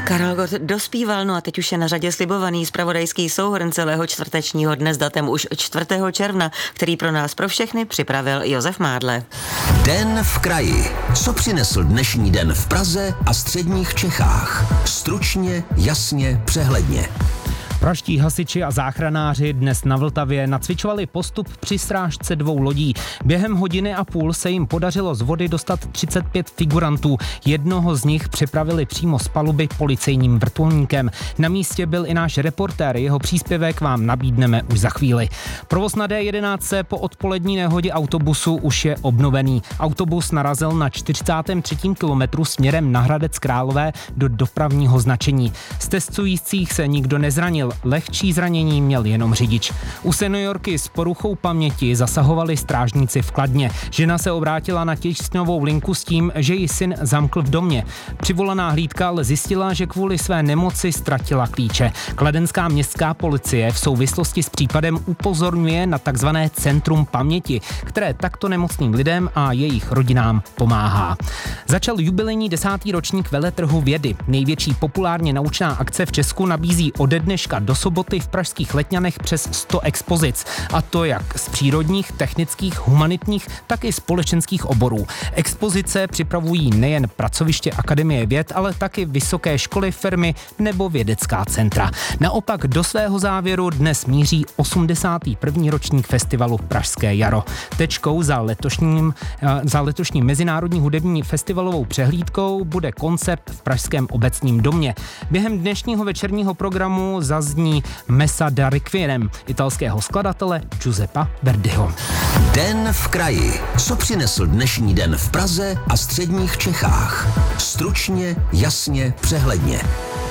Karel Gott dospíval, no a teď už je na řadě slibovaný zpravodajský souhrn celého čtvrtečního dne s datem už 4. června, který pro nás pro všechny připravil Josef Mádle. Den v kraji. Co přinesl dnešní den v Praze a středních Čechách? Stručně, jasně, přehledně. Pražští hasiči a záchranáři dnes na Vltavě nacvičovali postup při srážce 2 lodí. Během hodiny a půl se jim podařilo z vody dostat 35 figurantů. Jednoho z nich přepravili přímo z paluby policejním vrtulníkem. Na místě byl i náš reportér, jeho příspěvek vám nabídneme už za chvíli. Provoz na D11 po odpolední nehodě autobusu už je obnovený. Autobus narazil na 43. kilometru směrem na Hradec Králové do dopravního značení. Z cestujících se nikdo nezranil. Lehčí zranění měl jenom řidič. U seniorky s poruchou paměti zasahovali strážníci v Kladně. Žena se obrátila na tísňovou linku s tím, že ji syn zamkl v domě. Přivolaná hlídka ale zjistila, že kvůli své nemoci ztratila klíče. Kladenská městská policie v souvislosti s případem upozorňuje na takzvané centrum paměti, které takto nemocným lidem a jejich rodinám pomáhá. Začal jubilejní 10. ročník veletrhu vědy. Největší populárně naučná akce v Česku nabízí ode dneška do soboty v pražských Letňanech přes 100 expozic. A to jak z přírodních, technických, humanitních, tak i společenských oborů. Expozice připravují nejen pracoviště Akademie věd, ale taky vysoké školy, firmy nebo vědecká centra. Naopak do svého závěru dnes míří 81. ročník festivalu Pražské jaro. Tečkou za letošním mezinárodní hudební festivalovou přehlídkou bude koncert v Pražském obecním domě. Během dnešního večerního programu zazní Messa da Requiem italského skladatele Giuseppa Verdiho. Den v kraji. Co přinesl dnešní den v Praze a středních Čechách? Stručně, jasně, přehledně.